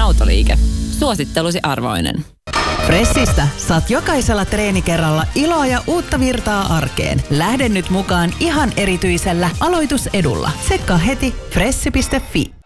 autoliike. Suosittelusi arvoinen. Fressistä saat jokaisella treenikerralla iloa ja uutta virtaa arkeen. Lähde nyt mukaan ihan erityisellä aloitusedulla. Tsekkaa heti fressi.fi.